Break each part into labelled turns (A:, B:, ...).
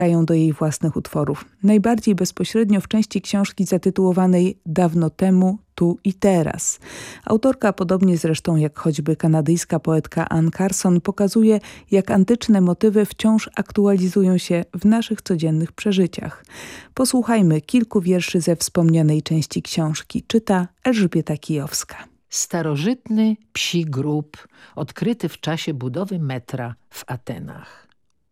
A: do jej własnych utworów. Najbardziej bezpośrednio w części książki zatytułowanej Dawno temu, tu i teraz. Autorka, podobnie zresztą jak choćby kanadyjska poetka Anne Carson, pokazuje, jak antyczne motywy wciąż aktualizują się w naszych codziennych przeżyciach. Posłuchajmy kilku wierszy ze wspomnianej części książki. Czyta Elżbieta Kijowska.
B: Starożytny psi grób odkryty w czasie budowy metra w Atenach.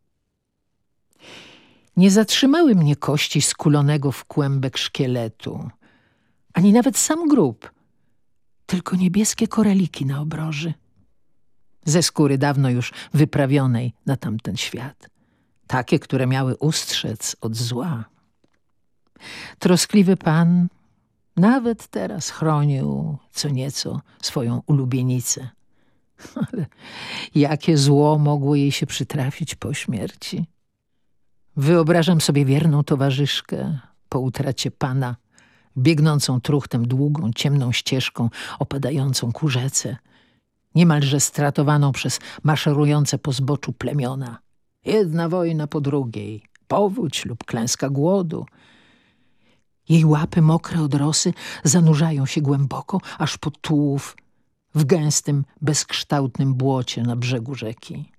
B: Nie zatrzymały mnie kości skulonego w kłębek szkieletu, ani nawet sam grób, tylko niebieskie koraliki na obroży. Ze skóry dawno już wyprawionej na tamten świat. Takie, które miały ustrzec od zła. Troskliwy pan nawet teraz chronił co nieco swoją ulubienicę. Ale jakie zło mogło jej się przytrafić po śmierci? Wyobrażam sobie wierną towarzyszkę po utracie pana, biegnącą truchtem długą, ciemną ścieżką opadającą ku rzece, niemalże stratowaną przez maszerujące po zboczu plemiona. Jedna wojna po drugiej, powódź lub klęska głodu. Jej łapy mokre od rosy zanurzają się głęboko, aż pod tułów, w gęstym, bezkształtnym błocie na brzegu rzeki.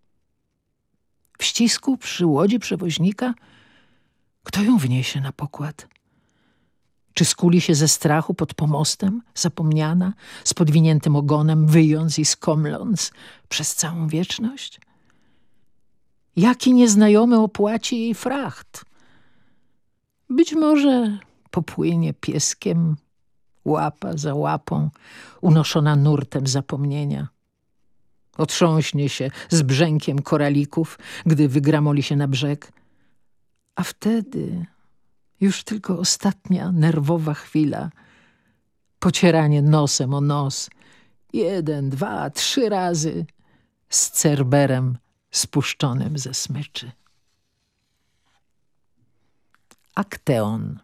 B: W ścisku przy łodzi przewoźnika kto ją wniesie na pokład? Czy skuli się ze strachu pod pomostem, zapomniana, z podwiniętym ogonem, wyjąc i skomląc przez całą wieczność? Jaki nieznajomy opłaci jej fracht? Być może popłynie pieskiem, łapa za łapą, unoszona nurtem zapomnienia. Otrząśnie się z brzękiem koralików, gdy wygramoli się na brzeg, a wtedy już tylko ostatnia nerwowa chwila, pocieranie nosem o nos, 1, 2, 3 razy z cerberem spuszczonym ze smyczy. Akteon.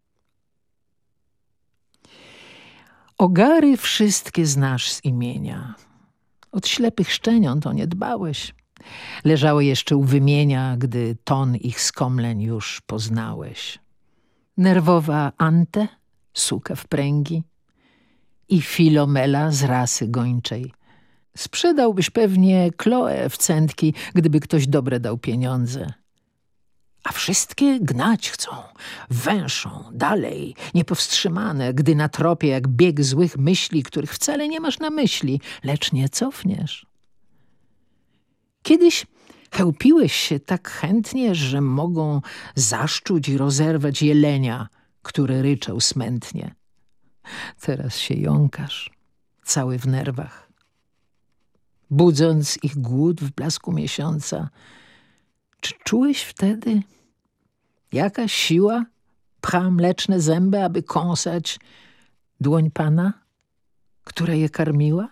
B: Ogary wszystkie znasz z imienia. Od ślepych szczeniąt o nie dbałeś. Leżały jeszcze u wymienia, gdy ton ich skomleń już poznałeś. Nerwowa Ante, suka w pręgi, i Filomela z rasy gończej. Sprzedałbyś pewnie Chloe w centki, gdyby ktoś dobre dał pieniądze. A wszystkie gnać chcą, węszą, dalej, niepowstrzymane, gdy na tropie jak bieg złych myśli, których wcale nie masz na myśli, lecz nie cofniesz. Kiedyś chełpiłeś się tak chętnie, że mogą zaszczuć i rozerwać jelenia, który ryczał smętnie. Teraz się jąkasz, cały w nerwach. Budząc ich głód w blasku miesiąca, czy czułeś wtedy, jaka siła pcha mleczne zęby, aby kąsać dłoń pana, która je karmiła?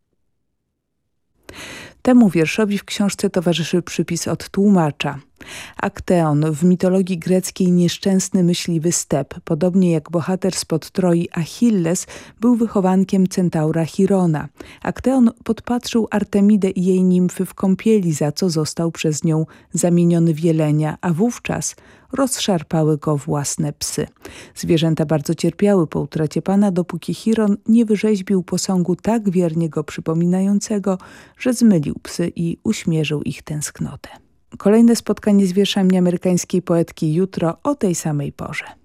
A: Temu wierszowi w książce towarzyszy przypis od tłumacza. Akteon, w mitologii greckiej nieszczęsny myśliwy step, podobnie jak bohater spod Troi Achilles, był wychowankiem centaura Chirona. Akteon podpatrzył Artemidę i jej nimfy w kąpieli, za co został przez nią zamieniony w jelenia, a wówczas rozszarpały go własne psy. Zwierzęta bardzo cierpiały po utracie pana, dopóki Chiron nie wyrzeźbił posągu tak wiernie go przypominającego, że zmylił psy i uśmierzył ich tęsknotę. Kolejne spotkanie z wierszami amerykańskiej poetki jutro o tej samej porze.